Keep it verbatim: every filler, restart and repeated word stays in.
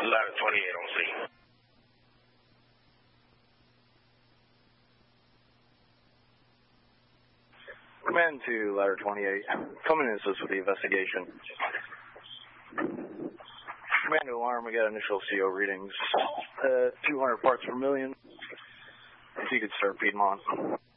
Ladder twenty-eight on scene. Command to Ladder twenty-eight. Coming in assist with the investigation. Command to alarm, we got initial C O readings. Uh, two hundred parts per million. If you could start Piedmont.